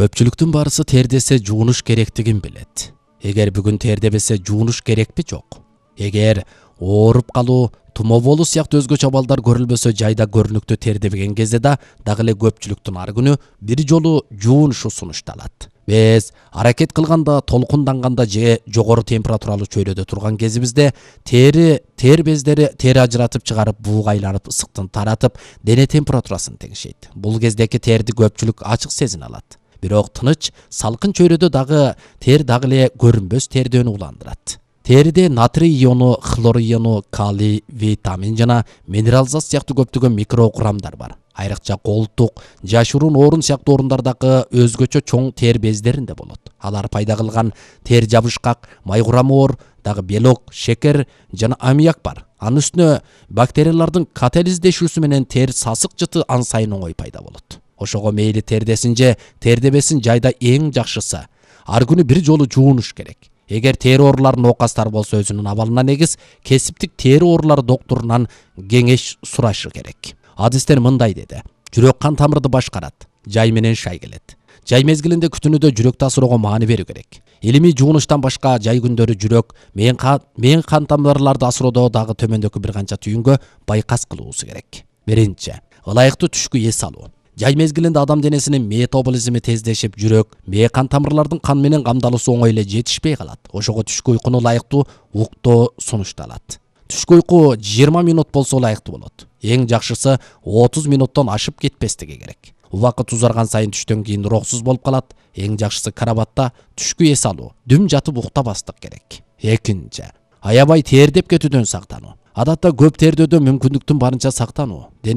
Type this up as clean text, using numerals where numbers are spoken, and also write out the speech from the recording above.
Көпчүлүктүн баарысы тердесе жуунуш керектигин билет. Эгер бүгүн тердебесе жуунуш керекпи жок? Эгер ооруп калуу, тумоо болуу сыяктуу өзгөчө абалдар көрүлбөсө, жайда көрүнүктүү тердебеген кезде дагы эле көпчүлүктүн ар күнү бир жолу жуунушу сунушталат. Биз аракет кылганда, толкунданганда же жогору температуралуу чөйрөдө турган кезибизде тер бездери тери ажыратып чыгарып, бууга айланып, ысыктын таратып, дене температурасын теңшейт. Бул кездеки терди көпчүлүк ачык сезине алат. Бирок тыныч, салкын чөйрөдө тер дагы эле көрүнбөс тердөөнү уландырат. Териде натрий иону, хлор иону, калий, витамин жана минерал зат сыяктуу көптөгөн микрокурамдар бар. Айрыкча колтук, жашыруун орун сыяктуу орундардагы өзгөчө чоң тер бездеринде болот. Алар пайда кылган тер жабышкак, май курамы бар, дагы белок, шекер жана аммиак бар. Анын үстүнө бактериялардын катализдешүүсү менен тер сасык жыты ан сайын оңой пайда болот. Ошого мейли тердесин же тердебесин, жайда эң жакшысы ар күнү бир жолу жуунуш керек. Эгер тери ооруларын оокастар болсо, өзүнүн абалына негиз кесиптик тери оорулары доктурунан кеңеш сурашы керек. Адистер мындай деди: жүрөк кан тамырды башкарат, жай менен шай келет. Жай мезгилинде күтүнүүдө жүрөктү асыроого маани берүү керек. Илимий жуунуштан башка жай күндөрү жүрөк, мен кан тамырларды асыроодо дагы төмөндөгү бир канча түйүнгө байкас кылуусу керек. Биринчи, ылайыктуу түшкү эс алуу. Жай мезгилинде адам денесинин метаболизми тездешип, жүрөк, кан тамырлардын кан менен камдалуусу оңой эле жетишпей калат. Ошого түшкү уйкуну ылайыктуу уктоо сунушталат. Түшкү уйку 20 минут болсо ылайыктуу болот. Эң жакшысы 30 минуттан ашып кетпестиги керек. Убакыт узарган сайын түштөн кийин уроксуз болуп калат. Эң жакшысы карабатта түшкү эс алуу, дүм жатып уктабастык керек. Экинчи, аябай тердеп кетүүдөн сактануу. Адатта көп тердөөдөн мүмкүндүктүн барынча сактануу.